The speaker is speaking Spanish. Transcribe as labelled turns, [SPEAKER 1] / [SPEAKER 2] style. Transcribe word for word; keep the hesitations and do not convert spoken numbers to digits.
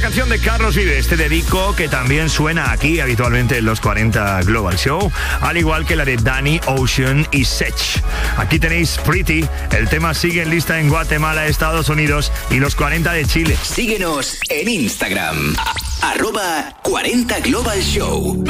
[SPEAKER 1] Canción de Carlos Vives, te dedico, que también suena aquí habitualmente en los cuarenta Global Show, al igual que la de Danny Ocean y Sech. Aquí tenéis Pretty, el tema sigue en lista en Guatemala, Estados Unidos y los cuarenta de Chile.
[SPEAKER 2] Síguenos en Instagram, arroba cuarenta Global Show.